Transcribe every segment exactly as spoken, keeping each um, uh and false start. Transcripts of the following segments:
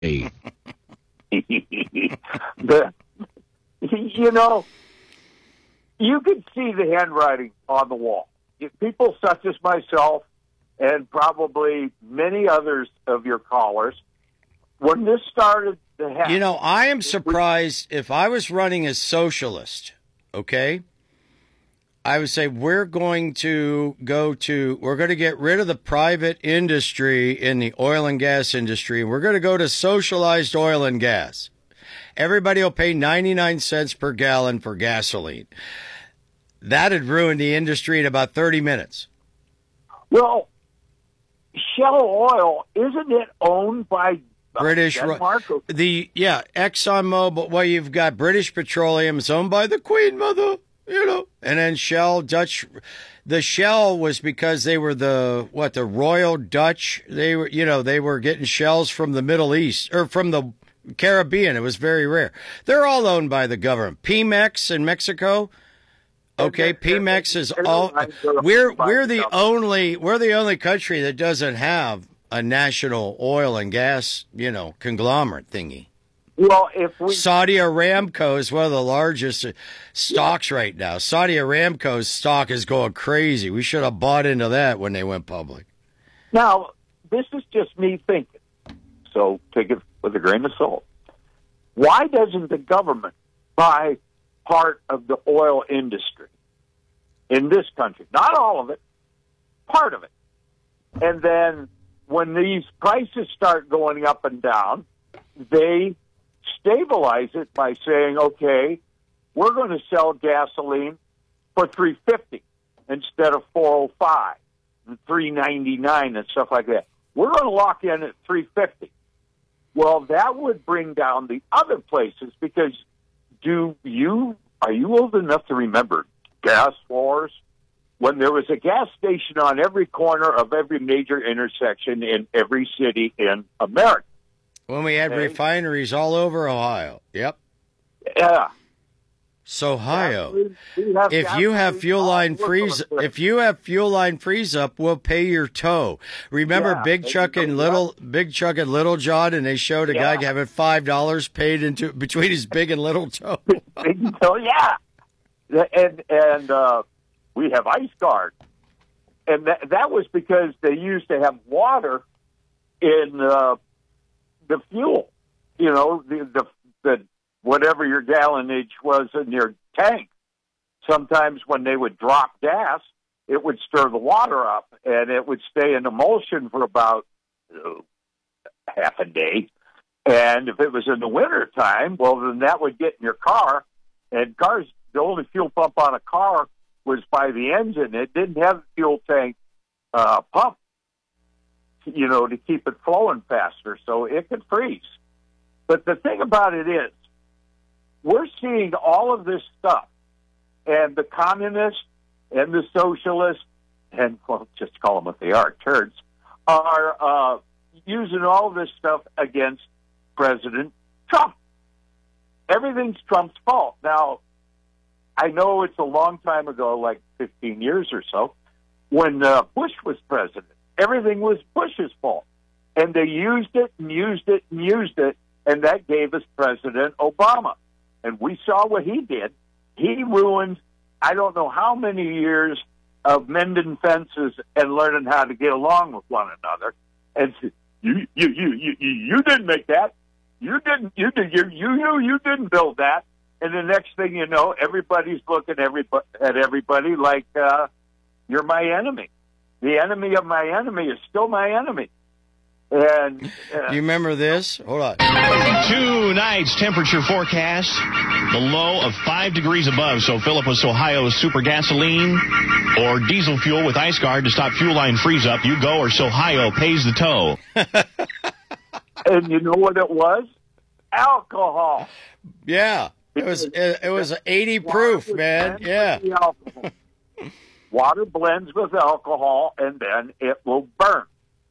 the, you know, you can see the handwriting on the wall. If people such as myself and probably many others of your callers, when this started to happen. You know, I am surprised if I was running as socialist, okay? I would say we're going to go to, we're going to get rid of the private industry in the oil and gas industry. We're going to go to socialized oil and gas. Everybody will pay ninety-nine cents per gallon for gasoline. That had ruined the industry in about thirty minutes. Well, Shell Oil, isn't it owned by British, Denmark? the, yeah, ExxonMobil, well, you've got British Petroleum, it's owned by the Queen Mother, you know, and then Shell, Dutch, the Shell was because they were the, what, the Royal Dutch, they were, you know, they were getting shells from the Middle East, or from the Caribbean, it was very rare. They're all owned by the government. Pemex in Mexico, okay, Pemex is all, we're, we're the only, we're the only country that doesn't have a national oil and gas, you know, conglomerate thingy. Well, if we Saudi Aramco is one of the largest stocks right now. Saudi Aramco's stock is going crazy. We should have bought into that when they went public. Now, this is just me thinking, so take it with a grain of salt. Why doesn't the government buy part of the oil industry in this country? Not all of it, part of it. And then when these prices start going up and down, they stabilize it by saying, okay, we're going to sell gasoline for three fifty instead of four oh five and three ninety-nine and stuff like that. We're going to lock in at three fifty. Well, that would bring down the other places, because do you are you old enough to remember gas wars? When there was a gas station on every corner of every major intersection in every city in America. When we had okay. refineries all over Ohio. Yep. Yeah. So Ohio, we, we have if you have fuel line freeze, if you have fuel line freeze up, we'll pay your tow. Remember yeah, Big Chuck and Little Big Chuck and Little John, and they showed a yeah. guy having five dollars paid into between his big and little toe. Big toe, yeah. And and uh, we have Ice Guard, and that that was because they used to have water in uh, the fuel. You know, the the the. whatever your gallonage was in your tank. Sometimes when they would drop gas, it would stir the water up, and it would stay in emulsion for about uh, half a day. And if it was in the winter time, well, then that would get in your car. And cars, the only fuel pump on a car was by the engine. It didn't have a fuel tank uh, pump, you know, to keep it flowing faster, so it could freeze. But the thing about it is, we're seeing all of this stuff, and the communists and the socialists, and well, just call them what they are, turds, are uh, using all of this stuff against President Trump. Everything's Trump's fault. Now, I know it's a long time ago, like fifteen years or so, when uh, Bush was president. Everything was Bush's fault. And they used it and used it and used it, and that gave us President Obama. And we saw what he did. He ruined, I don't know how many years of mending fences and learning how to get along with one another. And you, you, you, you, you didn't make that. You didn't. You did. You, you, you, you didn't build that. And the next thing you know, everybody's looking everybody, at everybody like uh, you're my enemy. The enemy of my enemy is still my enemy. And uh, do you remember this? Hold on. Tonight's temperature forecast: the low of five degrees above. So fill up with Ohio's super gasoline or diesel fuel with Ice Guard to stop fuel line freeze up. You go, or Ohio pays the tow. And you know what it was? Alcohol. Yeah, it was. It, it was eighty proof, man. Yeah. Water blends with alcohol, and then it will burn.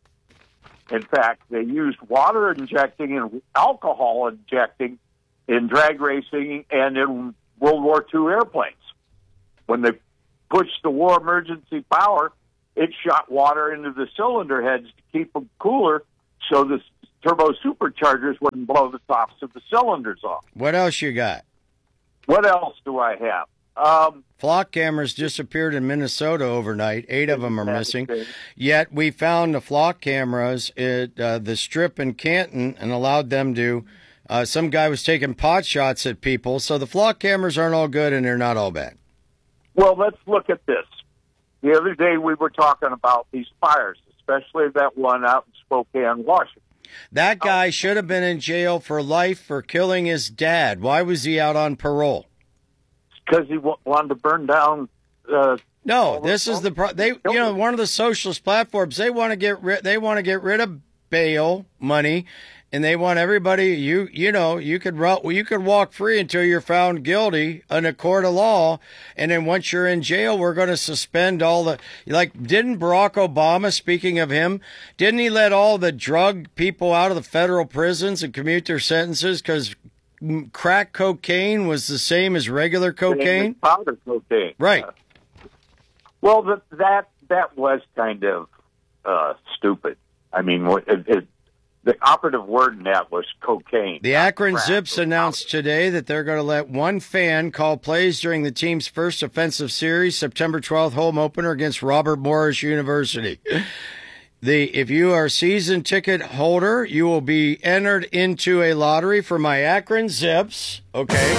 In fact, they used water injecting and alcohol injecting in drag racing and in World War Two airplanes. When they pushed the war emergency power, it shot water into the cylinder heads to keep them cooler, so the turbo superchargers wouldn't blow the tops of the cylinders off. What else you got? What else do I have? Um, Flock cameras disappeared in Minnesota overnight. Eight of them are missing. Yet we found the flock cameras at uh, the Strip in Canton and allowed them to. Uh, some guy was taking pot shots at people. So the flock cameras aren't all good and they're not all bad. Well, let's look at this. The other day we were talking about these fires, especially that one out in Spokane, Washington. That guy should have been in jail for life for killing his dad. Why was he out on parole? Because he w- wanted to burn down. Uh, no, this is the pro- they. You know, one of the socialist platforms. They want to get rid. They want to get rid of bail money, and they want everybody. You you know you could ru- you could walk free until you're found guilty in a court of law, and then once you're in jail, we're going to suspend all the. Like, didn't Barack Obama? Speaking of him, didn't he let all the drug people out of the federal prisons and commute their sentences because crack cocaine was the same as regular cocaine? Powder cocaine. Right. Uh, well, the, that that was kind of uh, stupid. I mean, it, it, the operative word in that was cocaine. The Akron Zips announced today that they're going to let one fan call plays during the team's first offensive series, September twelfth home opener against Robert Morris University. The if you are a season ticket holder, you will be entered into a lottery for my Akron Zips. Okay.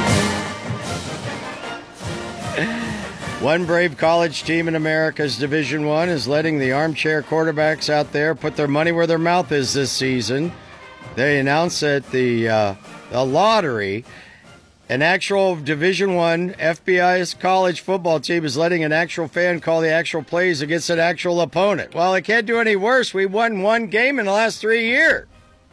One brave college team in America's Division One is letting the armchair quarterbacks out there put their money where their mouth is this season. They announced that the uh, the lottery, an actual Division One F B I's college football team, is letting an actual fan call the actual plays against an actual opponent. Well, it can't do any worse. We won one game in the last three years.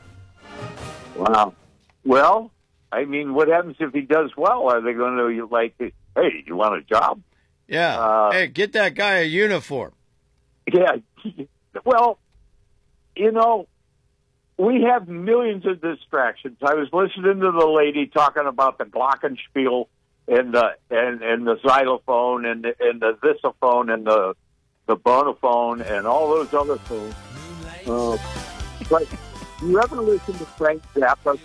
Wow. Well, I mean, what happens if he does well? Are they going to, like, hey, you want a job? Yeah. Uh, hey, get that guy a uniform. Yeah. Well, you know, we have millions of distractions. I was listening to the lady talking about the glockenspiel and the and, and the xylophone and the, and the thisophone and the the bonophone and all those other phones. Uh, but you ever listen to Frank Zappa?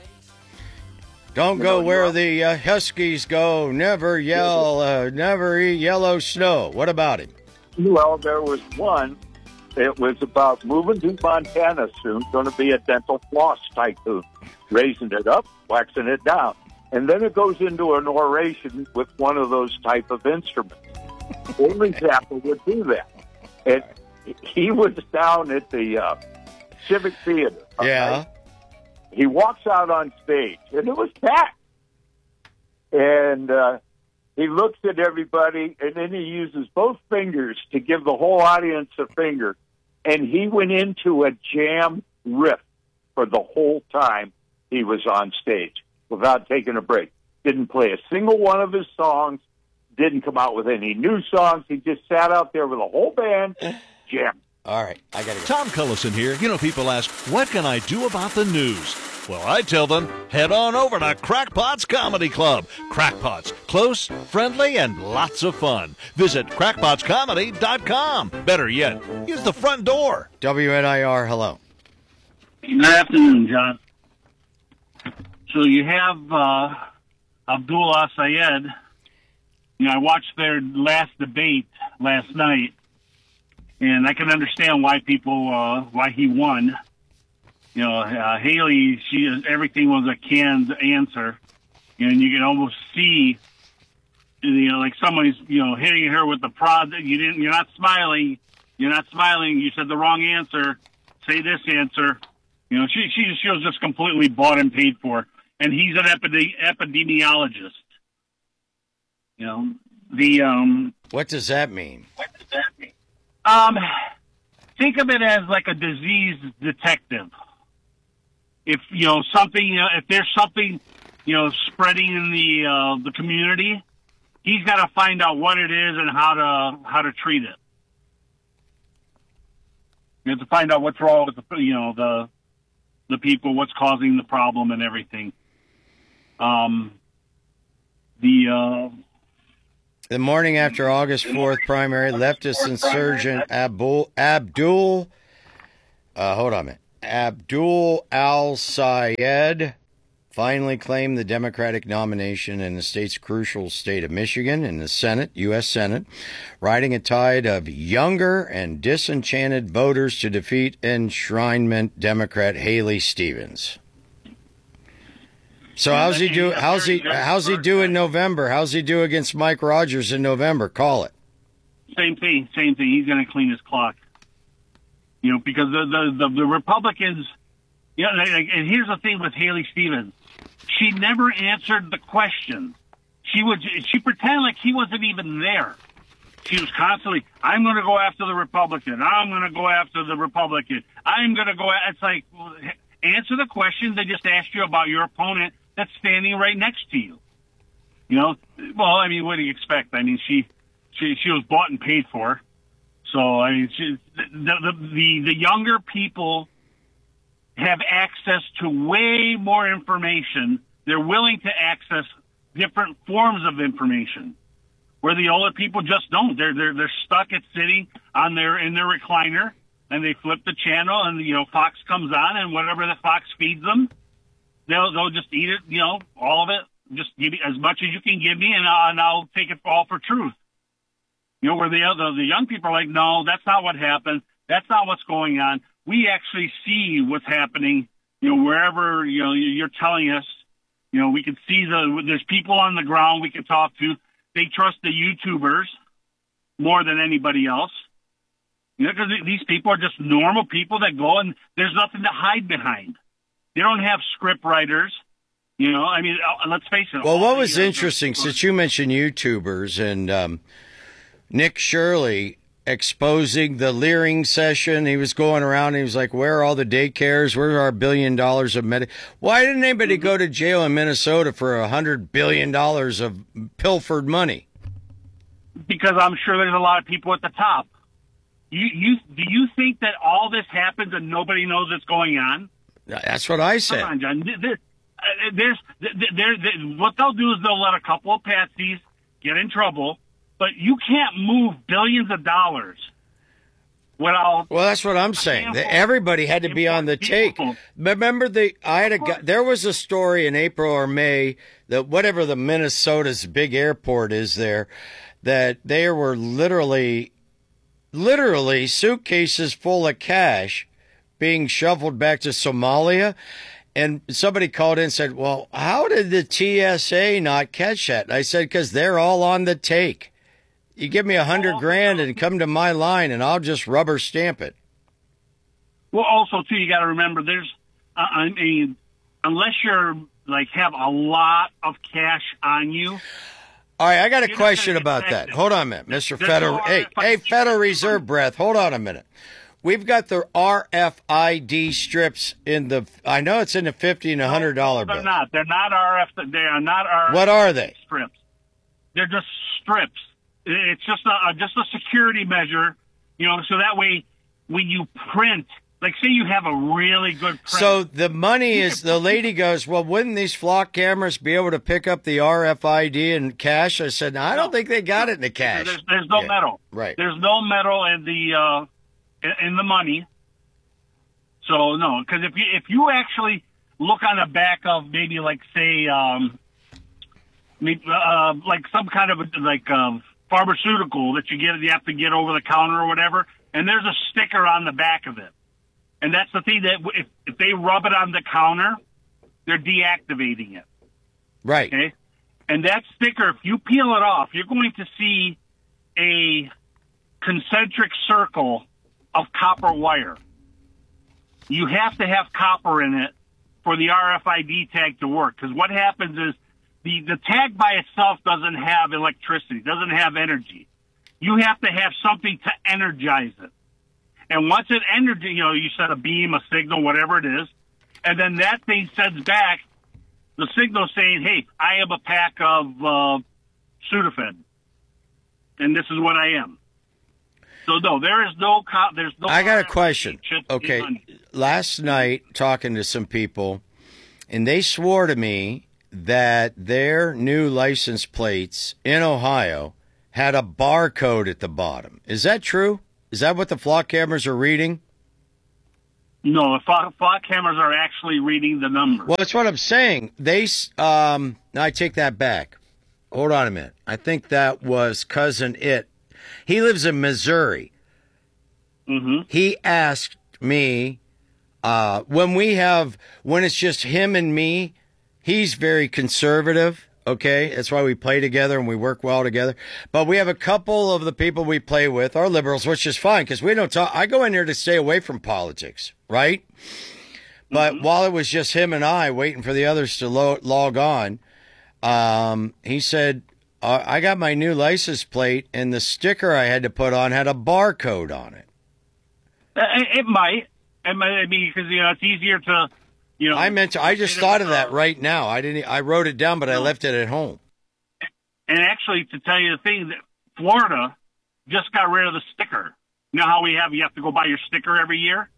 Don't go where the uh, Huskies go. Never yell. Uh, never eat yellow snow. What about him? Well, there was one. It was about moving to Montana soon, going to be a dental floss tycoon, raising it up, waxing it down. And then it goes into an oration with one of those type of instruments. Only Zappa would do that. And he was down at the uh, Civic Theater. Yeah. Right? He walks out on stage, and it was packed. And uh, he looks at everybody, and then he uses both fingers to give the whole audience a finger. And he went into a jam riff for the whole time he was on stage without taking a break. Didn't play a single one of his songs, didn't come out with any new songs. He just sat out there with a whole band, jammed. All right, I got to go. Tom Cullison here. You know, people ask, what can I do about the news? Well, I tell them, head on over to Crackpot's Comedy Club. Crackpot's, close, friendly, and lots of fun. Visit crackpots comedy dot com. Better yet, use the front door. W N I R, hello. Good afternoon, John. So you have uh, Abdullah Syed. You know, I watched their last debate last night, and I can understand why people, uh, why he won. You know, uh, Haley, she everything was a canned answer, and you can almost see, you know, like somebody's, you know, hitting her with the prod. You didn't, you're not smiling. You're not smiling. You said the wrong answer. Say this answer. You know, she she she was just completely bought and paid for. And he's an epide- epidemiologist. You know, the um. What does that mean? What does that mean? Um, think of it as like a disease detective. If, you know, something, you know, if there's something, you know, spreading in the uh, the community, he's got to find out what it is and how to how to treat it. You have to find out what's wrong with the, you know, the the people, what's causing the problem and everything. Um, the uh, the morning after August fourth primary, leftist insurgent Abdul Abdul, uh, hold on a minute. Abdul al-Sayed finally claimed the Democratic nomination in the state's crucial state of Michigan in the Senate, U S Senate, riding a tide of younger and disenchanted voters to defeat enshrinement Democrat Haley Stevens. So how's he do? How's he? How's he do in November? How's he do against Mike Rogers in November? Call it. Same thing. Same thing. He's going to clean his clock. You know, because the the the, the Republicans. You know, and here's the thing with Haley Stevens. She never answered the question. She would. She pretended like he wasn't even there. She was constantly, I'm going to go after the Republican. I'm going to go after the Republican. I'm going to go. It's like, well, answer the question. They just asked you about your opponent that's standing right next to you. You know, well, I mean, what do you expect? I mean, she she she was bought and paid for. So I mean, she, the, the the the younger people have access to way more information. They're willing to access different forms of information, where the older people just don't. They're they're they're stuck at sitting on their in their recliner, and they flip the channel, and you know Fox comes on, and whatever the Fox feeds them, they'll they'll just eat it. You know, all of it. Just give me as much as you can give me, and I'll, and I'll take it all for truth. You know, where the the, the young people are like, no, that's not what happened. That's not what's going on. We actually see what's happening. You know, wherever you know you're telling us. You know, we can see the there's people on the ground we can talk to. They trust the YouTubers more than anybody else. You know, because these people are just normal people that go and there's nothing to hide behind. They don't have script writers. You know, I mean, let's face it. Well, what was interesting, since you mentioned YouTubers and um, Nick Shirley exposing the Leering session, he was going around and he was like, where are all the daycares? Where are our billion dollars of med? Why didn't anybody mm-hmm. go to jail in Minnesota for a hundred billion dollars of pilfered money? Because I'm sure there's a lot of people at the top. You, you, do you think that all this happens and nobody knows what's going on? That's what I said. Come on, John. There's, there's, there's, there's, what they'll do is they'll let a couple of patsies get in trouble, but you can't move billions of dollars without. Well, that's what I'm saying. Everybody had to be on the take. Remember, the I had a guy, there was a story in April or May that whatever the Minnesota's big airport is there, that they were literally, literally suitcases full of cash being shuffled back to Somalia. And somebody called in and said, well, how did the T S A not catch that? And I said, because they're all on the take. You give me a hundred grand and come to my line and I'll just rubber stamp it. Well, also, too, you got to remember there's, uh, I mean, unless you're like have a lot of cash on you. All right, I got a question about that. Hold on a minute, Mister Federal. Hey, hey, Federal Reserve breath. Hold on a minute. We've got the R F I D strips in the, I know it's in the fifty and one hundred dollar bill. They're not. They're not R F, they are not R F I D What are they? Strips. They're just strips. It's just a, just a security measure, you know, so that way when you print, like say you have a really good print. So the money is, the lady goes, well, wouldn't these flock cameras be able to pick up the R F I D and cash? I said, no, I don't no. think they got it in the cash. There's, there's no yeah. metal. Right. There's no metal in the, uh, in the money. So no, because if you if you actually look on the back of maybe like say um, maybe, uh, like some kind of a, like um, pharmaceutical that you get you have to get over the counter or whatever, and there's a sticker on the back of it, and that's the thing that if if they rub it on the counter, they're deactivating it. Right. Okay. And that sticker, if you peel it off, you're going to see a concentric circle of copper wire. You have to have copper in it for the R F I D tag to work. Because what happens is the, the tag by itself doesn't have electricity, doesn't have energy. You have to have something to energize it. And once it energy, you know, you set a beam, a signal, whatever it is, and then that thing sends back the signal saying, hey, I am a pack of uh, Sudafed, and this is what I am. So no, there is no. There's no. I got a question. Okay, last night talking to some people, and they swore to me that their new license plates in Ohio had a barcode at the bottom. Is that true? Is that what the flock cameras are reading? No, the flock, flock cameras are actually reading the numbers. Well, that's what I'm saying. They, s- um, I take that back. Hold on a minute. I think that was Cousin It. He lives in Missouri. Mm-hmm. He asked me, uh, when we have, when it's just him and me, he's very conservative. Okay. That's why we play together and we work well together. But we have a couple of the people we play with are liberals, which is fine because we don't talk. I go in there to stay away from politics, right? But Mm-hmm. while it was just him and I waiting for the others to lo- log on, um, he said, uh, I got my new license plate and the sticker I had to put on had a barcode on it. It, it might. It might be because, you know, it's easier to, you know. I meant to, I just thought of that right now. I didn't, I wrote it down, but I left it at home. And actually, to tell you the thing, that Florida just got rid of the sticker. You know how we have, you have to go buy your sticker every year?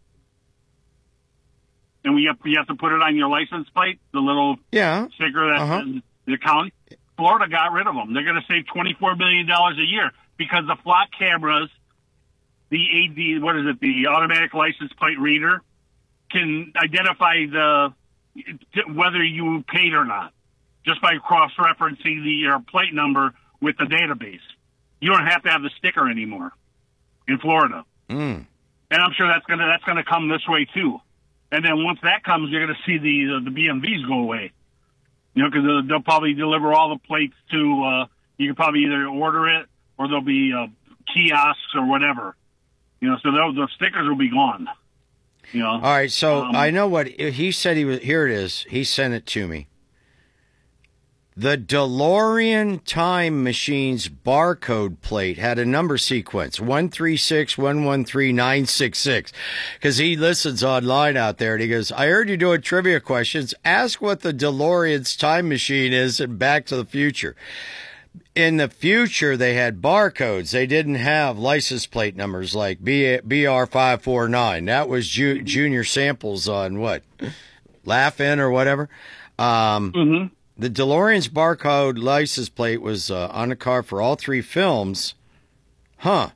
And we have, you have to put it on your license plate, the little Yeah. sticker that's Uh-huh. in the county. Florida got rid of them. They're going to save twenty-four million dollars a year because the flock cameras, the A D, what is it, the automatic license plate reader, can identify the whether you paid or not just by cross-referencing the your plate number with the database. You don't have to have the sticker anymore in Florida, Mm. and I'm sure that's gonna that's gonna come this way too. And then once that comes, you're gonna see the the B M Vs go away. You know, because they'll, they'll probably deliver all the plates to. Uh, you can probably either order it or there'll be uh, kiosks or whatever. You know, so those the stickers will be gone. You know. All right. So Um, I know what he said. He was, here it is. He sent it to me. The DeLorean time machine's barcode plate had a number sequence one three six one one three nine six six because he listens online out there and he goes, I heard you doing trivia questions. Ask what the DeLorean's time machine is in Back to the Future. In the future, they had barcodes. They didn't have license plate numbers like B R five four nine. That was ju- junior samples on what? Laugh-In or whatever. Um, Mm-hmm. The DeLorean's barcode license plate was uh, on the car for all three films. Huh.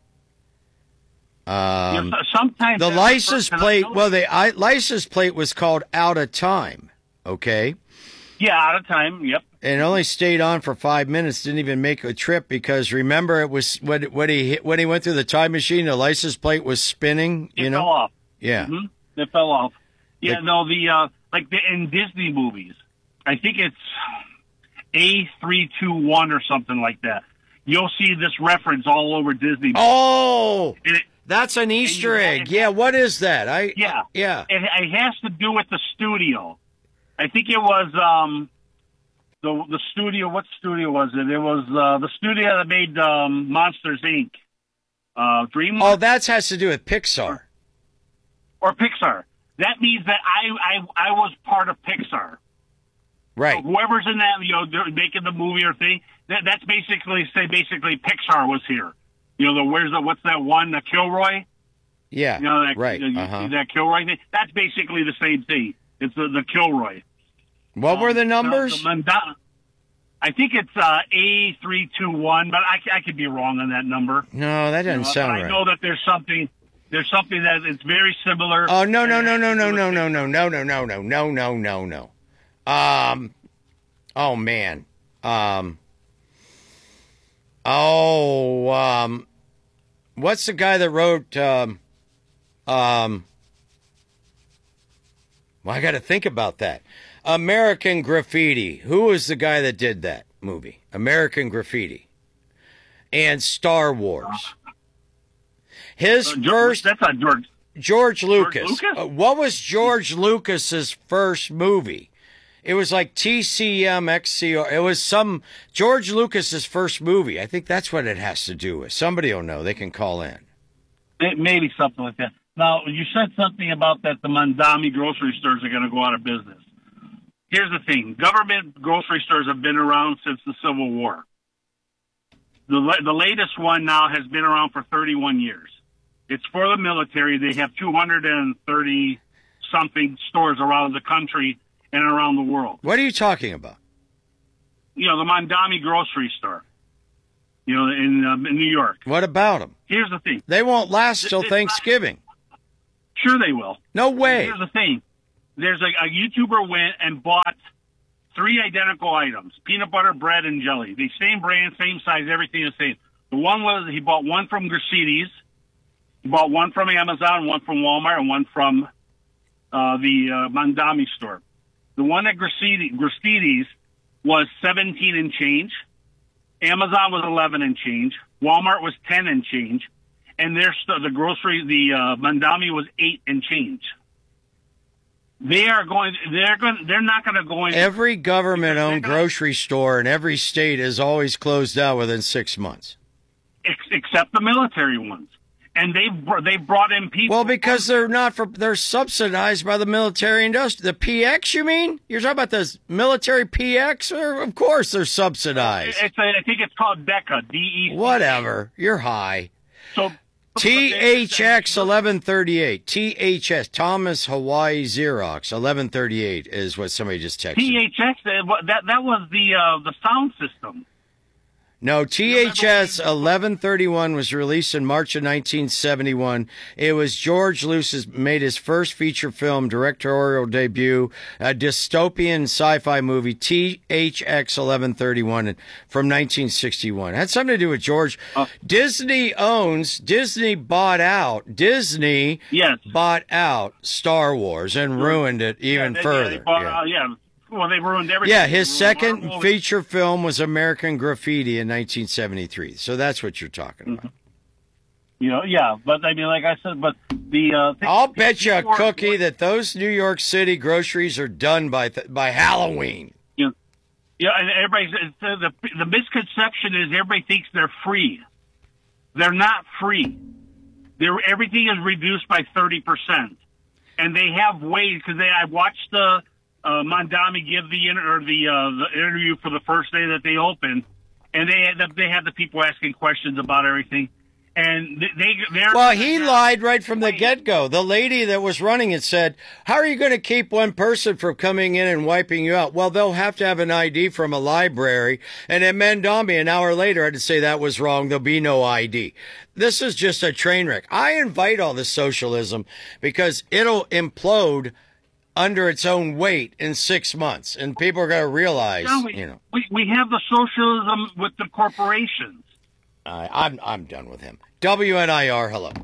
Um, Yeah, so- sometimes the that's license first- plate, well, the I, license plate was called Out of Time, okay? Yeah, out of time. Yep. And only stayed on for five minutes, didn't even make a trip because remember it was when, when he hit, when he went through the time machine, the license plate was spinning, It you know? fell off. Yeah. hmm It fell off. Yeah, Like- no, the uh, like the in Disney movies, I think it's A three two one or something like that. You'll see this reference all over Disney. Oh, And it, that's an Easter you- egg. Yeah, what is that? I yeah, Yeah. It, it has to do with the studio. I think it was um, the the studio. What studio was it? It was uh, the studio that made um, Monsters Incorporated. Uh, DreamWorks Oh, that has to do with Pixar. or Pixar. That means that I I, I was part of Pixar. Right. Whoever's in that, you know, they're making the movie or thing, that, that's basically, say, basically Pixar was here. You know, the, where's the, what's that one, the Kilroy? Yeah. You know, that, right. you, you Uh-huh. see that Kilroy thing? That's basically the same thing. It's the, the Kilroy. What were the Um, numbers? The, the Manda- I think it's uh, A three two one, but I, I could be wrong on that number. No, that doesn't You know, sound but I right. know that there's something, there's something that it's very similar. Oh no no and no it no has to no do no with no no no no no no no no no no. Um. Oh man. Um. Oh. Um. What's the guy that wrote? Um. Um. Well, I got to think about that. American Graffiti. Who was the guy that did that movie? American Graffiti. And Star Wars. His Uh, George- first. That's not George. George Lucas. Lucas? Uh, what was George Lucas's first movie? It was like T C M X C R. It was some George Lucas's first movie. I think that's what it has to do with. Somebody will know. They can call in. It, maybe something like that. Now, you said something about that the Mandami grocery stores are going to go out of business. Here's the thing. Government grocery stores have been around since the Civil War. The, la- the latest one now has been around for thirty-one years. It's for the military. They have two hundred thirty-something stores around the country and around the world. What are you talking about? You know, the Mandami grocery store, you know, in, um, in New York. What about them? Here's the thing. They won't last till It's not- Thanksgiving. Sure they will. No way. Here's the thing. There's a, a YouTuber went and bought three identical items, peanut butter, bread, and jelly. The same brand, same size, everything the same. The one was, he bought one from Graciti's, he bought one from Amazon, one from Walmart, and one from uh, the uh, Mandami store. The one at Graciti, Graciti's was seventeen and change. Amazon was eleven and change. Walmart was ten and change. And there's the grocery, the uh, Mandami was eight and change. They are going. They're going. They're not going to go in. Every government-owned grocery store in every state is always closed out within six months, ex- except the military ones. And they they brought in people. Well, because they're not for. They're subsidized by the military industry. The P X, you mean? You're talking about the military P X? Or of course, they're subsidized. It's a, I think it's called DECA. D E C A. Whatever. You're high. So. T H X eleven thirty-eight. T H S, Thomas Hawaii Xerox, eleven thirty-eight is what somebody just texted. T H X, that that was the uh, the sound system. No, T H S eleven thirty-one was released in March of nineteen seventy-one. It was George Lucas made his first feature film directorial debut, a dystopian sci-fi movie, T H X eleven thirty-one from nineteen sixty-one. It had something to do with George. Uh, Disney owns, Disney bought out, Disney yes. bought out Star Wars and ruined it even yeah, they, further. Yeah, they bought, yeah. Uh, yeah. Well, they ruined everything. Yeah, his second feature film was American Graffiti in nineteen seventy-three. So that's what you're talking about. You know, yeah, but I mean, like I said, but the uh, thing, I'll bet you a cookie that those New York City groceries are done by th- by Halloween. Yeah, yeah, and everybody the, the the misconception is everybody thinks they're free. They're not free. They're everything is reduced by thirty percent, and they have ways because they I watched the. Uh, Mandami give the inter- or the uh, the interview for the first day that they opened, and they had the, they had the people asking questions about everything, and they, they they're well he lied right from the get go. The lady that was running it said, "How are you going to keep one person from coming in and wiping you out?" Well, they'll have to have an I D from a library, and then Mandami an hour later had to say that was wrong. There'll be no I D. This is just a train wreck. I invite all this socialism because it'll implode under its own weight in six months, and people are going to realize, no, we, you know, we we have the socialism with the corporations. Uh, I'm I'm done with him. W N I R, hello.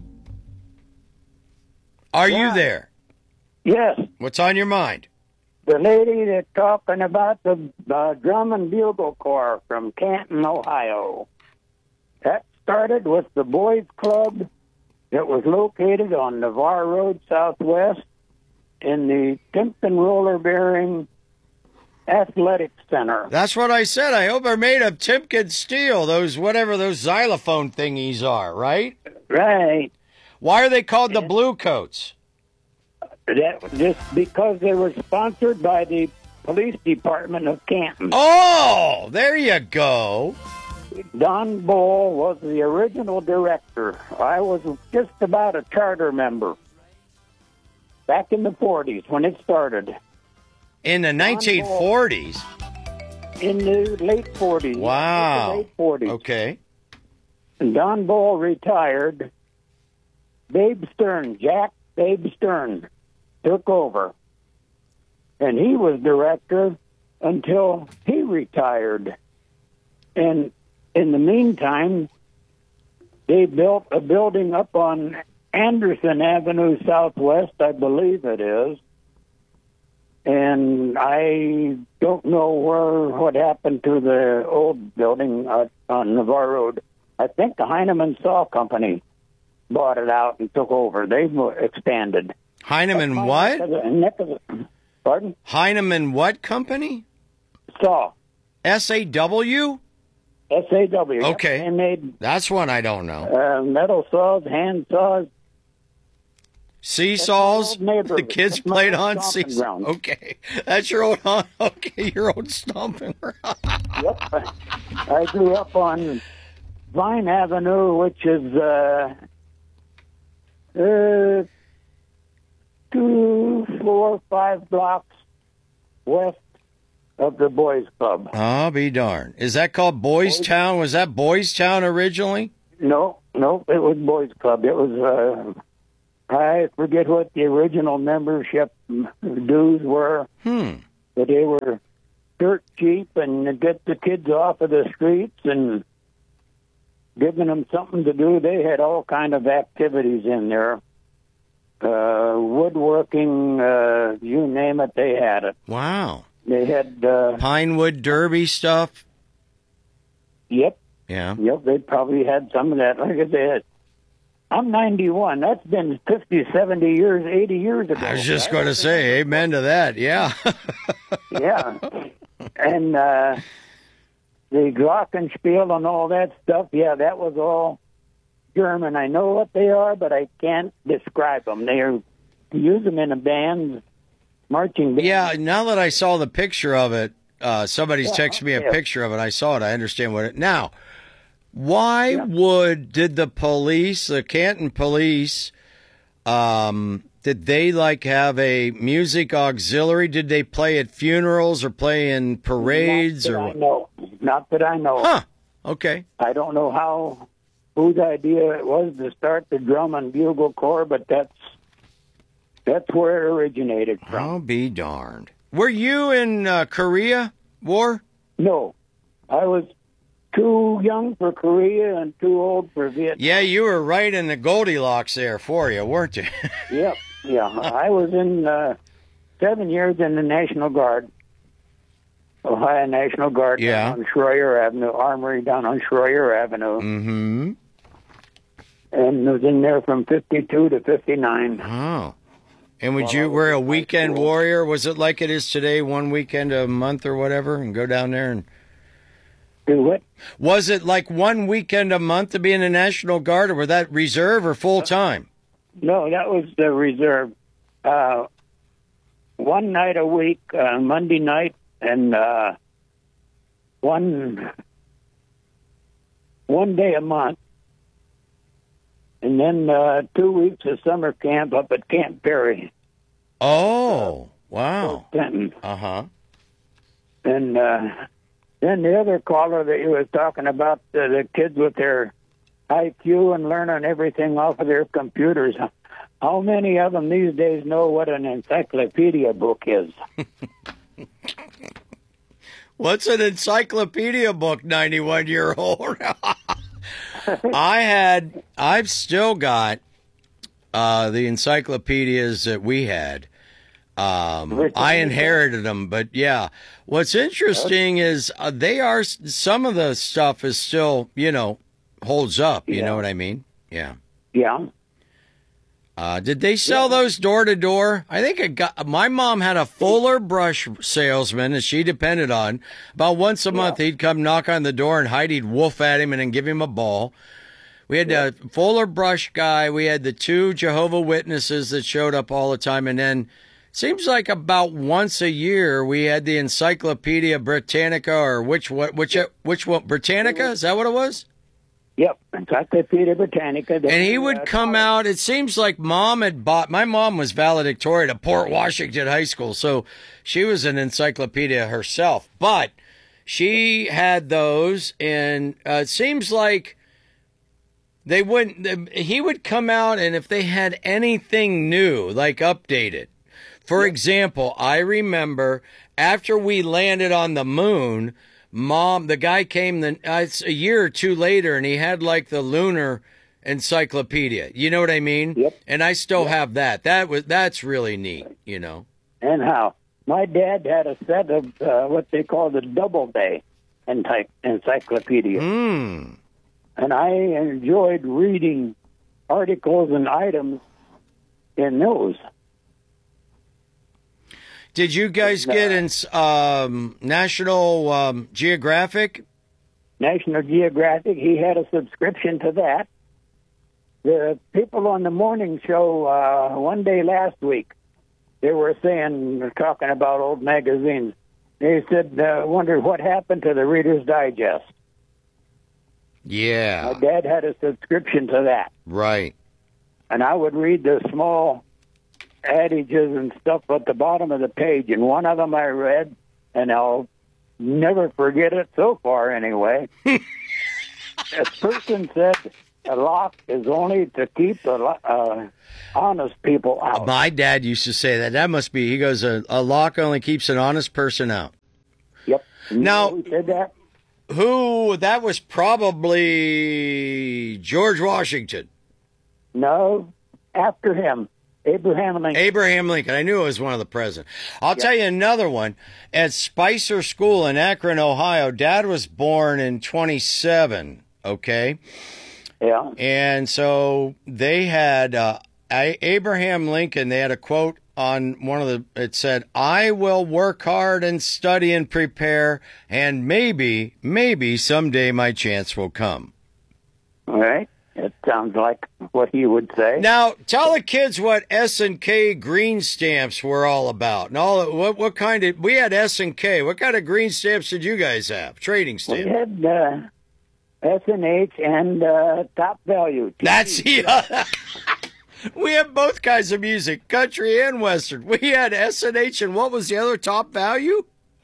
Are yeah. you there? Yes. What's on your mind? The lady that's talking about the uh, Drum and Bugle Corps from Canton, Ohio. That started with the Boys Club that was located on Navarre Road Southwest in the Timpton Roller Bearing Athletic Center. That's what I said. I hope they're made of Timken steel, those whatever those xylophone thingies are, right? Right. Why are they called the Blue Coats? That just because they were sponsored by the police department of Canton. Oh, there you go. Don Bull was the original director. I was just about a charter member. Back in the forties when it started. In the nineteen forties? In the late forties. Wow. The late forties. Okay. And Don Bull retired. Babe Stern, Jack Babe Stern, took over. And he was director until he retired. And in the meantime, they built a building up on Anderson Avenue Southwest, I believe it is. And I don't know where what happened to the old building uh, on Navarre Road. I think the Heinemann Saw Company bought it out and took over. They've expanded. Heinemann what? Pardon? Heinemann what company? Saw. S A W? S A W. Okay. Yep. They made that's one I don't know. Uh, metal saws, hand saws. Seesaws? The kids played on seesaws. Okay. That's your old, okay, your old stomping ground. Yep. I grew up on Vine Avenue, which is uh, uh, two, four, five blocks west of the Boys Club. I'll be darned. Is that called Boys, Boys Town? Was that Boys Town originally? No, no, it was Boys Club. It was uh, I forget what the original membership dues were, Hmm. but they were dirt cheap and to get the kids off of the streets and giving them something to do. They had all kind of activities in there. Uh, woodworking, uh, you name it, they had it. Wow. They had, uh, Pinewood Derby stuff. yep, Yeah. yep, they probably had some of that. Like I said, I'm ninety-one. That's been fifty, seventy years, eighty years ago. I was just going to say, amen to that. Yeah. Yeah. And uh, the Glockenspiel and all that stuff, yeah, that was all German. I know what they are, but I can't describe them. They are, use them in a band, marching band. Yeah, now that I saw the picture of it, uh, somebody's Yeah, texted me a yeah. picture of it. I saw it. I understand what it. Now, why Yeah. would did the police, the Canton police, um, did they like have a music auxiliary? Did they play at funerals or play in parades Not that or I what? know. Not that I know. Huh? Okay. I don't know how, whose idea it was to start the drum and bugle corps, but that's that's where it originated from. I'll be darned. Were you in uh, Korea War? No, I was too young for Korea and too old for Vietnam. Yeah, you were right in the Goldilocks there for you, weren't you? Yep, yeah. I was in uh, seven years in the National Guard, Ohio National Guard, Yeah. down on Schroyer Avenue, Armory down on Schroyer Avenue, Mm-hmm. and was in there from fifty-two to fifty-nine. Oh. And would Well, you I was were a in high weekend school. warrior? Was it like it is today, one weekend a month or whatever, and go down there and Do what? was it like one weekend a month to be in the National Guard, or were that reserve or full time? No, that was the reserve. Uh, one night a week, uh, Monday night, and uh, one one day a month, and then uh, two weeks of summer camp up at Camp Perry, Oh, wow. Denton. Uh huh. And uh, then the other caller that you was talking about, uh, the kids with their I Q and learning everything off of their computers. How many of them these days know what an encyclopedia book is? What's an encyclopedia book, ninety-one year old? I had, I've still got uh, the encyclopedias that we had. Um, I inherited them, but yeah. What's interesting is uh, they are, some of the stuff is still, you know, holds up. You Yeah. know what I mean? Yeah. Yeah. Uh, did they sell those door to door? I think it got, my mom had a Fuller brush salesman that she depended on. About once a month, he'd come knock on the door and Heidi'd woof at him and then give him a ball. We had a Fuller brush guy. We had the two Jehovah Witnesses that showed up all the time. And then seems like about once a year, we had the Encyclopedia Britannica or which, what, which, which one? Britannica? Is that what it was? Yep, Encyclopedia Britannica. And he would come out. It seems like mom had bought. My mom was valedictorian at Port Washington High School, so she was an encyclopedia herself. But she had those, and uh, it seems like they wouldn't. He would come out, and if they had anything new, like updated. For example, I remember after we landed on the moon. Mom, the guy came the, uh, it's a year or two later, and he had like the lunar encyclopedia. You know what I mean? Yep. And I still have that. That was that's really neat. You know. And how? My dad had a set of uh, what they call the Doubleday enty- encyclopedia. Hmm. And I enjoyed reading articles and items in those. Did you guys get in um, National um, Geographic? National Geographic, he had a subscription to that. The people on the morning show uh, one day last week, they were saying, talking about old magazines. They said, uh, wondered what happened to the Reader's Digest. Yeah. My dad had a subscription to that. Right. And I would read the small adages and stuff at the bottom of the page. And one of them I read, and I'll never forget it so far anyway. A person said, a lock is only to keep the uh, honest people out. My dad used to say that. That must be, he goes, a, a lock only keeps an honest person out. Yep. You Now- know who said that? Who, that was probably George Washington. No, after him, Abraham Lincoln. Abraham Lincoln. I knew it was one of the presidents. I'll tell you another one. At Spicer School in Akron, Ohio, Dad was born in twenty-seven, okay? Yeah. And so they had uh, A- Abraham Lincoln, they had a quote on one of the, it said, I will work hard and study and prepare, and maybe, maybe someday my chance will come. All right. It sounds like what he would say. Now, tell the kids what S and K green stamps were all about. And all what what kind of, we had S and K. What kind of green stamps did you guys have? Trading We stamps. had uh, S and H and uh, Top Value. That's, yeah. We have both kinds of music, country and western. We had S and H, and what was the other, Top Value?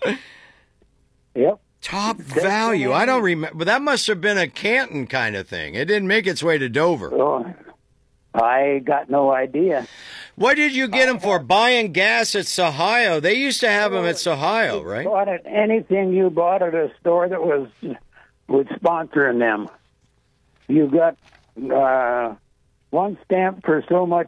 Yep. Top Value. I don't remember. But that must have been a Canton kind of thing. It didn't make its way to Dover. So I got no idea. What did you get them for? Buying gas at Sahio. They used to have them at Sahio, right? Bought it, anything you bought at a store that was was sponsoring them. You got uh, one stamp for so much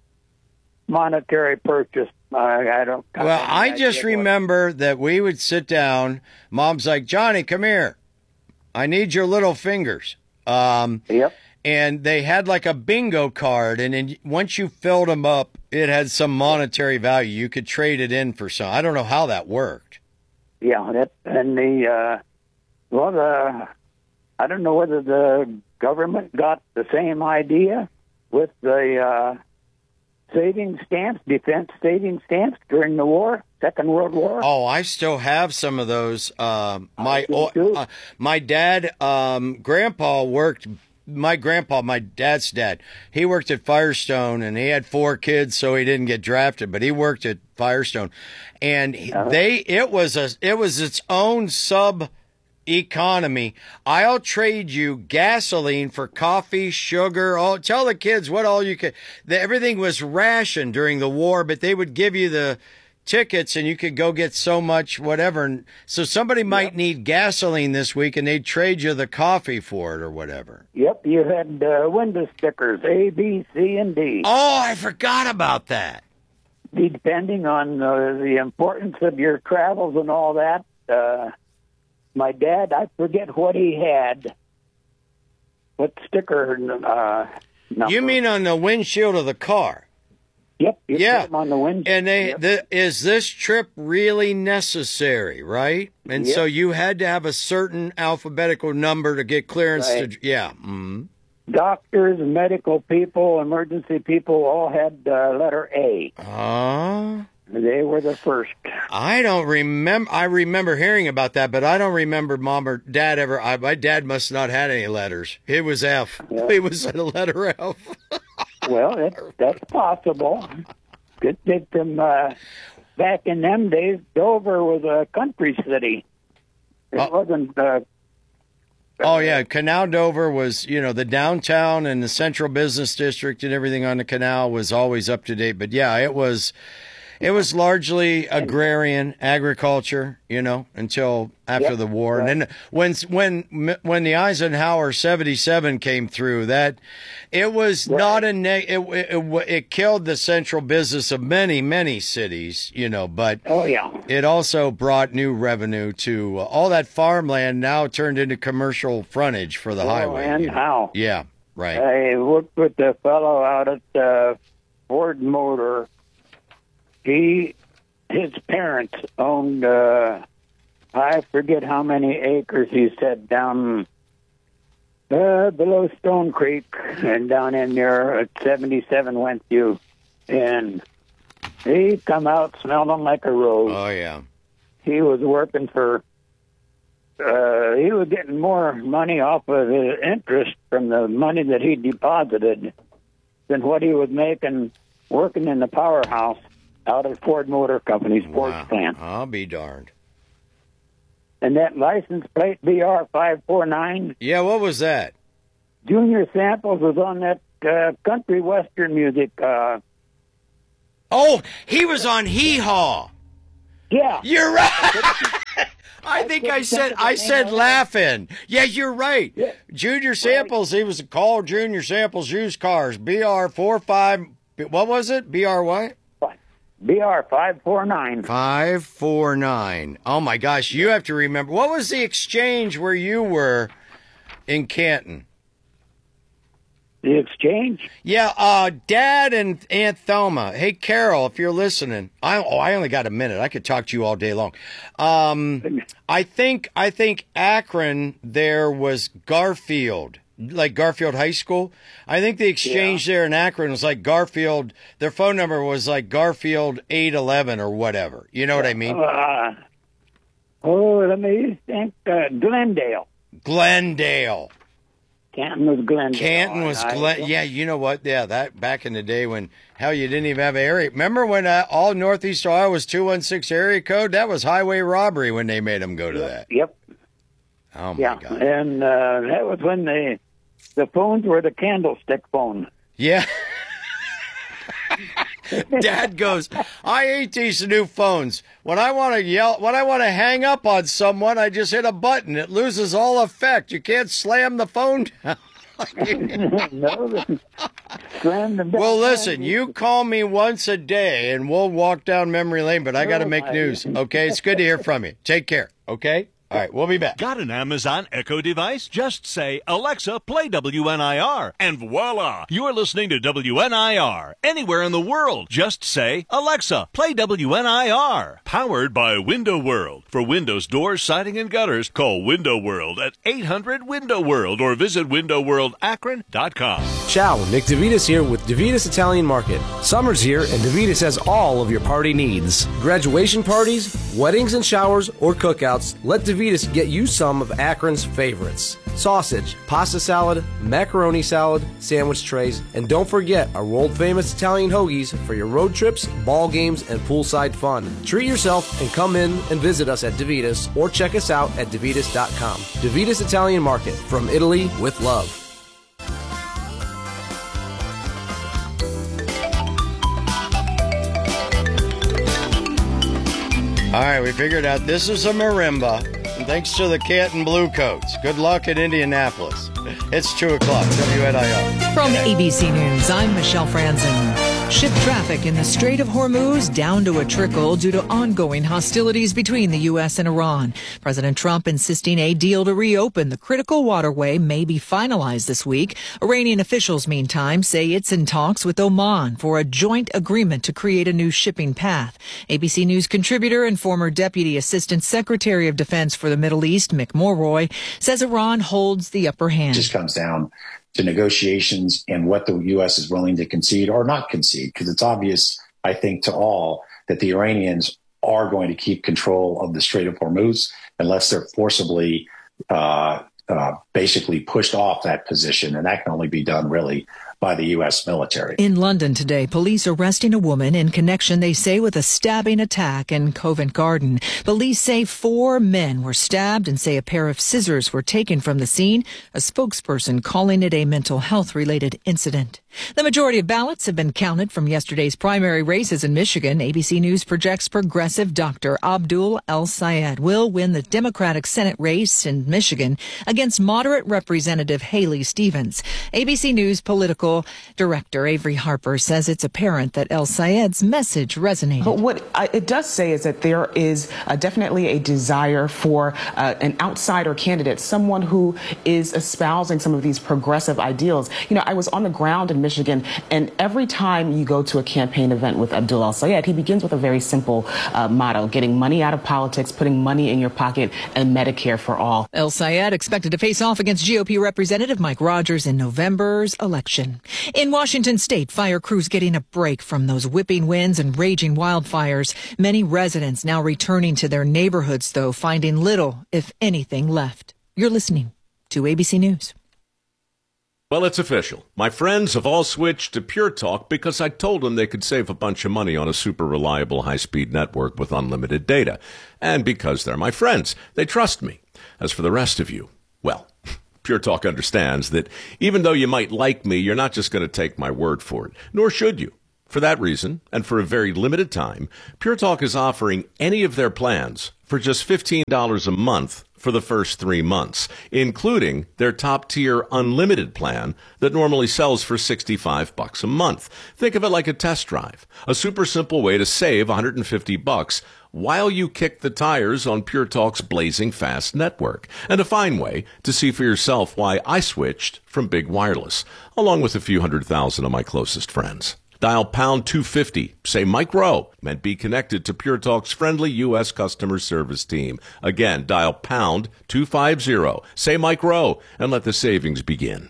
monetary purchase. I, I don't. Well, I just idea what- remember that we would sit down. Mom's like, Johnny, come here. I need your little fingers. Um, Yep. and they had like a bingo card, and then once you filled them up, it had some monetary value. You could trade it in for some. I don't know how that worked. Yeah. That and the uh, well, the I don't know whether the government got the same idea with the uh, saving stamps, defense saving stamps during the war, Second World War. Oh, I still have some of those. Um, my do oh, too. uh, my dad, um, grandpa worked. My grandpa, my dad's dad, he worked at Firestone, and he had four kids, so he didn't get drafted. But he worked at Firestone, and he, they it was a it was its own sub economy. I'll trade you gasoline for coffee, sugar. All tell the kids what all you could. The, everything was rationed during the war, but they would give you the tickets and you could go get so much whatever. And so somebody might Yep. need gasoline this week, and they'd trade you the coffee for it or whatever. Yep, you had uh, window stickers A, B, C, and D. Oh, I forgot about that. Depending on uh, the importance of your travels and all that. Uh, my dad, I forget what he had. What sticker? Uh, number. You mean on the windshield of the car? Yep. You Yeah. put 'em on the window. And they, Yep. the, is this trip really necessary, right? And Yep. so you had to have a certain alphabetical number to get clearance Right. to, yeah. Mm. Doctors, medical people, emergency people all had uh, letter A. Uh, They were the first. I don't remember. I remember hearing about that, but I don't remember mom or dad ever. I, my dad must not had any letters. It was F. Yeah. It was a letter F. Well, that, that's possible. Good get them uh, back in them days. Dover was a country city. It Oh. wasn't. Uh, Oh yeah, Canal Dover was, you know, the downtown and the central business district and everything on the canal was always up to date. But yeah, it was, it was largely agrarian agriculture, you know, until after Yep, the war. right. And then when when when the Eisenhower seventy-seven came through, that it was Right. not a neg- it, it it it killed the central business of many many cities, you know, but. oh yeah. It also brought new revenue to uh, all that farmland now turned into commercial frontage for the Oh, highway. and you know. how? Yeah, right. I worked with the fellow out at uh, Ford Motor. He, his parents owned, uh, I forget how many acres he said down uh, below Stone Creek and down in there at seventy-seven Wentview. And he come out smelling like a rose. Oh yeah. He was working for, uh, he was getting more money off of his interest from the money that he deposited than what he was making working in the powerhouse out at Ford Motor Company's Ford Wow. plant. I'll be darned. And that license plate B R five four nine, Yeah, what was that? Junior Samples was on that uh, country western music. Uh, Oh, he was on Hee Haw. yeah. You're right. I think I said I said laughing. Yeah, you're right. Yeah. Junior Samples. He was called Junior Samples Used Cars. B R four five. What was it? B R what? B R five four nine. Five four nine. Oh my gosh! You have to remember. What was the exchange where you were in Canton? The exchange? Yeah, uh, Dad and Aunt Thelma. Hey, Carol, if you're listening, I oh, I only got a minute. I could talk to you all day long. Um, I think I think Akron there was Garfield, like Garfield High School. I think the exchange yeah. there in Akron was like Garfield. Their phone number was like Garfield eight eleven or whatever. You know what I mean? Uh, oh, let me think. Uh, Glendale. Glendale. Canton was Glendale. Canton was Glen. Yeah, you know what? Yeah, that back in the day when hell you didn't even have an area. Remember when uh, all Northeast Ohio was two one six area code? That was highway robbery when they made them go to that. Yep. Oh my yeah. God. And uh, that was when the the phones were the candlestick phone. Yeah. Dad goes, I hate these new phones. When I want to yell, when I want to hang up on someone, I just hit a button. It loses all effect. You can't slam the phone down. no, slam them down. Well, listen, you call me once a day and we'll walk down memory lane, but I got to make news. Okay. It's good to hear from you. Take care. Okay. All right, we'll be back. Got an Amazon Echo device? Just say, Alexa, play W N I R, and voila! You're listening to W N I R. Anywhere in the world, just say, Alexa, play W N I R. Powered by Window World. For windows, doors, siding, and gutters, call Window World at eight hundred window world or visit window world akron dot com. Ciao, Nick DeVitis here with DeVitis Italian Market. Summer's here and DeVitis has all of your party needs. Graduation parties, weddings and showers, or cookouts, let DeVitis get you some of Akron's favorites. Sausage, pasta salad, macaroni salad, sandwich trays, and don't forget our world-famous Italian hoagies for your road trips, ball games, and poolside fun. Treat yourself and come in and visit us at DeVitis or check us out at DeVitis dot com. DeVitis Italian Market, from Italy with love. All right, we figured out this is a marimba. And thanks to the Canton Bluecoats. Good luck in Indianapolis. It's two o'clock, W N I R. From A B C News, I'm Michelle Franzen. Ship traffic in the Strait of Hormuz down to a trickle due to ongoing hostilities between the U S and Iran. President Trump insisting a deal to reopen the critical waterway may be finalized this week. Iranian officials, meantime, say it's in talks with Oman for a joint agreement to create a new shipping path. A B C News contributor and former Deputy Assistant Secretary of Defense for the Middle East, Mick Mulroy, says Iran holds the upper hand. It just comes down to negotiations and what the U S is willing to concede or not concede, because it's obvious, I think, to all that the Iranians are going to keep control of the Strait of Hormuz unless they're forcibly uh, uh, basically pushed off that position. And that can only be done, really, by the U S military. In London today, police arresting a woman in connection, they say, with a stabbing attack in Covent Garden. Police say four men were stabbed and say a pair of scissors were taken from the scene, a spokesperson calling it a mental health-related incident. The majority of ballots have been counted from yesterday's primary races in Michigan. A B C News projects progressive Doctor Abdul El-Sayed will win the Democratic Senate race in Michigan against moderate Representative Haley Stevens. A B C News political director Avery Harper says it's apparent that El-Sayed's message resonated. But what I, it does say is that there is uh, definitely a desire for uh, an outsider candidate, someone who is espousing some of these progressive ideals. You know, I was on the ground in Michigan, and every time you go to a campaign event with Abdul El-Sayed, he begins with a very simple uh, motto: getting money out of politics, putting money in your pocket, and Medicare for all. El-Sayed expected to face off against G O P Representative Mike Rogers in November's election. In Washington state, fire crews getting a break from those whipping winds and raging wildfires. Many residents now returning to their neighborhoods, though, finding little, if anything, left. You're listening to A B C News. Well, it's official. My friends have all switched to Pure Talk because I told them they could save a bunch of money on a super reliable high-speed network with unlimited data. And because they're my friends, they trust me. As for the rest of you, well, Pure Talk understands that even though you might like me, you're not just going to take my word for it, nor should you. For that reason, and for a very limited time, Pure Talk is offering any of their plans for just fifteen dollars a month for the first three months, including their top-tier unlimited plan that normally sells for sixty-five bucks a month. Think of it like a test drive, a super simple way to save one hundred fifty bucks while you kick the tires on Pure Talk's blazing fast network, and a fine way to see for yourself why I switched from Big Wireless, along with a few hundred thousand of my closest friends. Dial pound two fifty, say Mike Rowe, and be connected to Pure Talk's friendly U S customer service team. Again, dial pound two fifty, say Mike Rowe, and let the savings begin.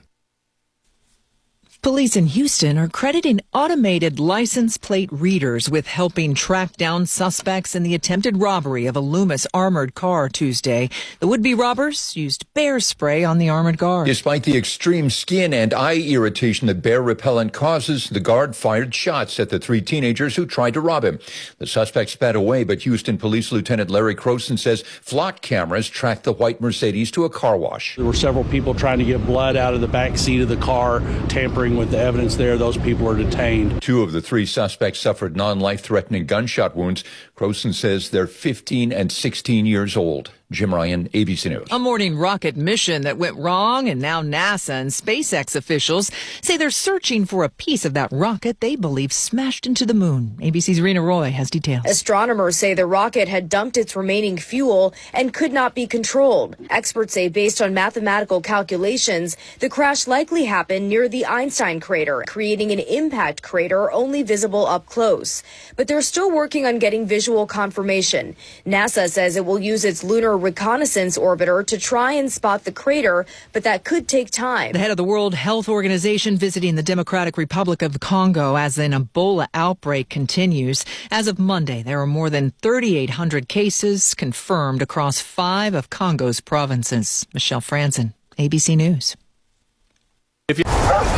Police in Houston are crediting automated license plate readers with helping track down suspects in the attempted robbery of a Loomis armored car Tuesday. The would-be robbers used bear spray on the armored guard. Despite the extreme skin and eye irritation that bear repellent causes, the guard fired shots at the three teenagers who tried to rob him. The suspect sped away, but Houston Police Lieutenant Larry Croson says flock cameras tracked the white Mercedes to a car wash. There were several people trying to get blood out of the back seat of the car, tampering with the evidence there. Those people are detained. Two of the three suspects suffered non-life-threatening gunshot wounds. Croson says they're fifteen and sixteen years old. Jim Ryan, A B C News. A morning rocket mission that went wrong, and now NASA and SpaceX officials say they're searching for a piece of that rocket they believe smashed into the moon. A B C's Rena Roy has details. Astronomers say the rocket had dumped its remaining fuel and could not be controlled. Experts say based on mathematical calculations, the crash likely happened near the Einstein crater, creating an impact crater only visible up close. But they're still working on getting visual confirmation. NASA says it will use its lunar reconnaissance orbiter to try and spot the crater, but that could take time. The head of the World Health Organization visiting the Democratic Republic of the Congo as an Ebola outbreak continues. As of Monday, there are more than thirty-eight hundred cases confirmed across five of Congo's provinces. Michelle Franzen, A B C News. If you-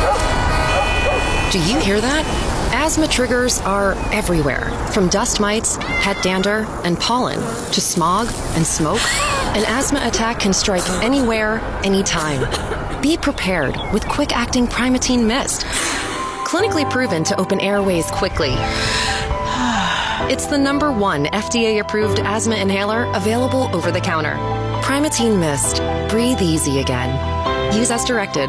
Do you hear that? Asthma triggers are everywhere, from dust mites, pet dander, and pollen, to smog and smoke. An asthma attack can strike anywhere, anytime. Be prepared with quick-acting Primatene Mist. Clinically proven to open airways quickly. It's the number one F D A-approved asthma inhaler available over the counter. Primatene Mist. Breathe easy again. Use as directed.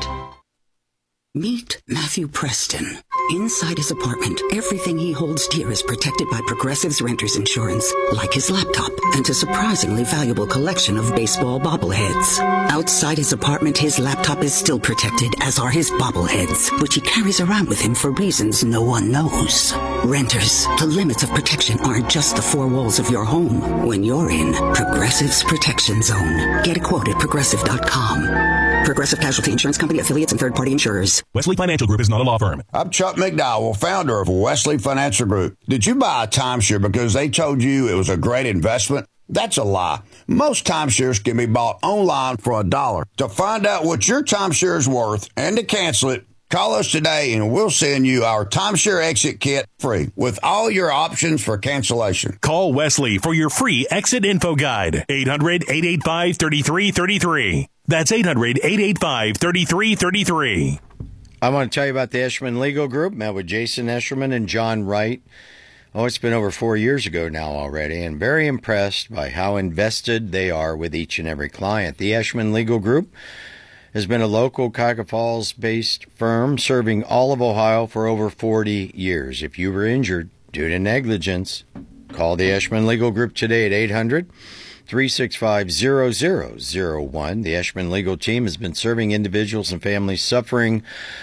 Meet Matthew Preston. Inside his apartment, everything he holds dear is protected by Progressive's Renter's Insurance, like his laptop and a surprisingly valuable collection of baseball bobbleheads. Outside his apartment, his laptop is still protected, as are his bobbleheads, which he carries around with him for reasons no one knows. Renters, the limits of protection aren't just the four walls of your home. When you're in Progressive's Protection Zone, get a quote at progressive dot com. Progressive Casualty Insurance Company, affiliates, and third-party insurers. Wesley Financial Group is not a law firm. I'm Chuck McDowell, founder of Wesley Financial Group. Did you buy a timeshare because they told you it was a great investment? That's a lie. Most timeshares can be bought online for a dollar. To find out what your timeshare is worth and to cancel it, call us today and we'll send you our timeshare exit kit free with all your options for cancellation. Call Wesley for your free exit info guide. eight hundred, eight eight five, three three three three. That's eight hundred, eight eight five, three three three three. I want to tell you about the Eshman Legal Group. Met with Jason Escherman and John Wright. Oh, it's been over four years ago now already, and very impressed by how invested they are with each and every client. The Eshman Legal Group has been a local Cuyahoga Falls-based firm serving all of Ohio for over forty years. If you were injured due to negligence, call the Eshman Legal Group today at eight hundred, three six five, zero zero zero one. The Eshman Legal Team has been serving individuals and families suffering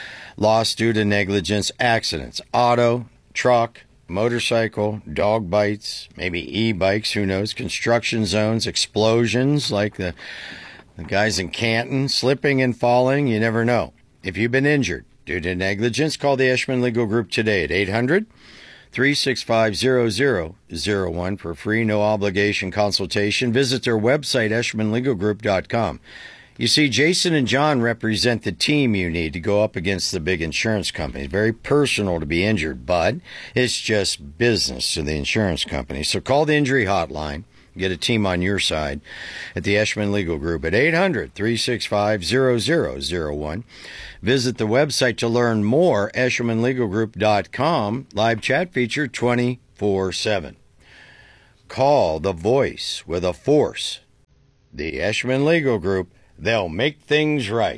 loss due to negligence, accidents, auto, truck, motorcycle, dog bites, maybe e-bikes, who knows, construction zones, explosions like the, the guys in Canton, slipping and falling, you never know. If you've been injured due to negligence, call the Eshman Legal Group today at eight hundred, three six five, zero zero zero one for a free, no-obligation consultation. Visit their website, eshman legal group dot com. You see, Jason and John represent the team you need to go up against the big insurance companies. Very personal to be injured, but it's just business to the insurance company. So call the injury hotline, Get a team on your side at the Eshman Legal Group at eight hundred, three six five, zero zero zero one. Visit the website to learn more, eshman legal group dot com. Live chat feature twenty-four seven. Call the voice with a force. The Eshman Legal Group. They'll make things right.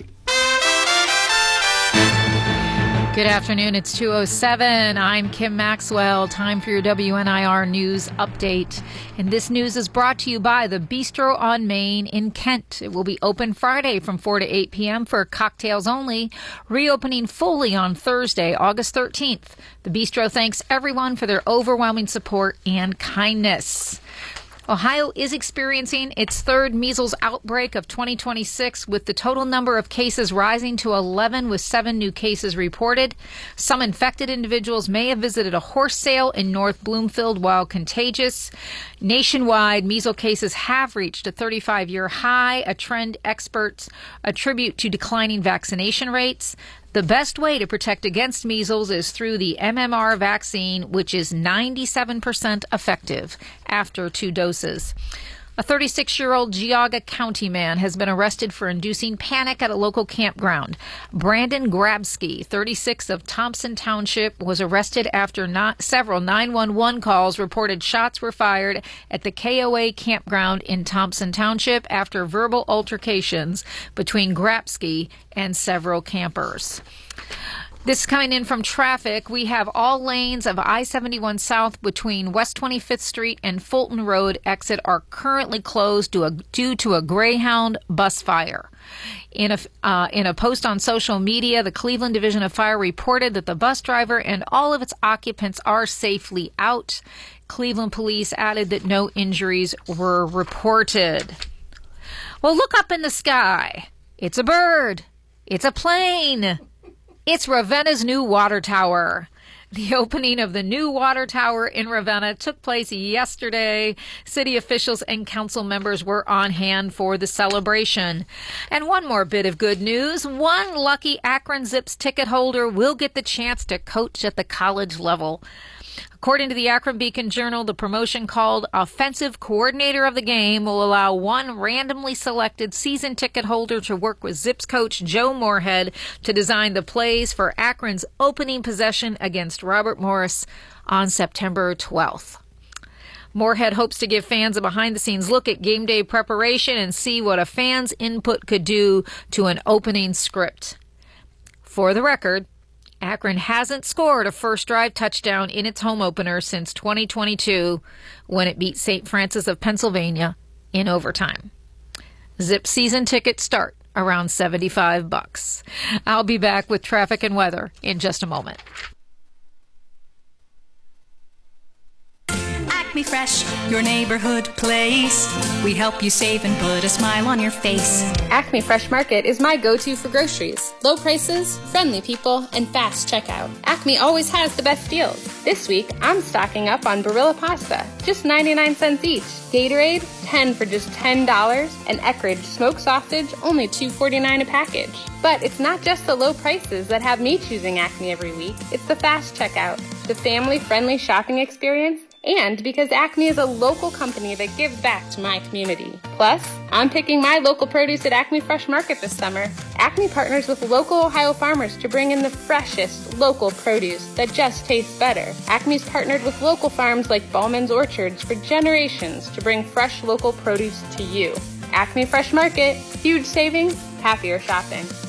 Good afternoon. It's two oh seven. I'm Kim Maxwell. Time for your W N I R News Update. And this news is brought to you by the Bistro on Main in Kent. It will be open Friday from four to eight p.m. for cocktails only, reopening fully on Thursday, August thirteenth. The Bistro thanks everyone for their overwhelming support and kindness. Ohio is experiencing its third measles outbreak of twenty twenty-six, with the total number of cases rising to eleven, with seven new cases reported. Some infected individuals may have visited a horse sale in North Bloomfield while contagious. Nationwide, measles cases have reached a thirty-five-year high, a trend experts attribute to declining vaccination rates. The best way to protect against measles is through the M M R vaccine, which is ninety-seven percent effective after two doses. A thirty-six-year-old Geauga County man has been arrested for inducing panic at a local campground. Brandon Grabsky, thirty-six, of Thompson Township, was arrested after not several nine one one calls reported shots were fired at the K O A campground in Thompson Township after verbal altercations between Grabsky and several campers. This is coming in from traffic. We have all lanes of I seventy-one South between West twenty-fifth Street and Fulton Road exit are currently closed due, a, due to a Greyhound bus fire. In a, uh, in a post on social media, the Cleveland Division of Fire reported that the bus driver and all of its occupants are safely out. Cleveland police added that no injuries were reported. Well, look up in the sky. It's a bird. It's a plane. It's Ravenna's new water tower. The opening of the new water tower in Ravenna took place yesterday. City officials and council members were on hand for the celebration. And one more bit of good news. One lucky Akron Zips ticket holder will get the chance to coach at the college level. According to the Akron Beacon Journal, the promotion called Offensive Coordinator of the Game will allow one randomly selected season ticket holder to work with Zips coach Joe Moorhead to design the plays for Akron's opening possession against Robert Morris on September twelfth. Moorhead hopes to give fans a behind-the-scenes look at game day preparation and see what a fan's input could do to an opening script. For the record, Akron hasn't scored a first-drive touchdown in its home opener since twenty twenty-two, when it beat Saint Francis of Pennsylvania in overtime. Zip season tickets start around seventy-five bucks. I'll be back with traffic and weather in just a moment. Acme Fresh, your neighborhood place. We help you save and put a smile on your face. Acme Fresh Market is my go-to for groceries. Low prices, friendly people, and fast checkout. Acme always has the best deals. This week, I'm stocking up on Barilla pasta, just ninety-nine cents each. Gatorade, ten for just ten dollars. And Eckrich smoked sausage, only two forty-nine a package. But it's not just the low prices that have me choosing Acme every week. It's the fast checkout, the family-friendly shopping experience, and because Acme is a local company that gives back to my community. Plus, I'm picking my local produce at Acme Fresh Market this summer. Acme partners with local Ohio farmers to bring in the freshest local produce that just tastes better. Acme's partnered with local farms like Ballman's Orchards for generations to bring fresh local produce to you. Acme Fresh Market, huge savings, happier shopping.